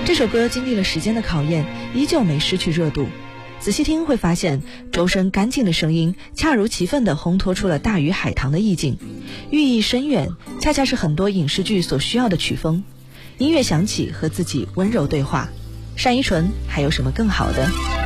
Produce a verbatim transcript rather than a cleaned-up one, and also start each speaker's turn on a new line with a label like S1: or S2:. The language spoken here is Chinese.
S1: 这首歌经历了时间的考验，依旧没失去热度。仔细听会发现，周深干净的声音恰如其分地烘托出了大鱼海棠的意境，寓意深远，恰恰是很多影视剧所需要的曲风。音乐响起，和自己温柔对话，单依纯还有什么更好的？